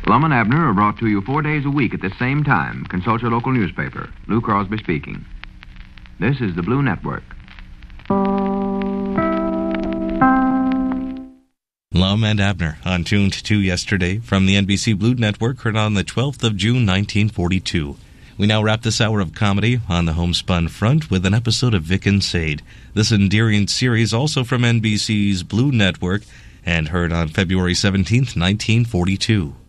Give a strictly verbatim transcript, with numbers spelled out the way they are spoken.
Lum and Abner are brought to you four days a week at the same time. Consult your local newspaper. Lou Crosby speaking. This is the Blue Network. Lum and Abner on Tuned to Yesterday from the N B C Blue Network, heard on the twelfth of June, nineteen forty-two. We now wrap this hour of comedy on the homespun front with an episode of Vic and Sade. This endearing series also from N B C's Blue Network and heard on February seventeenth, nineteen forty-two.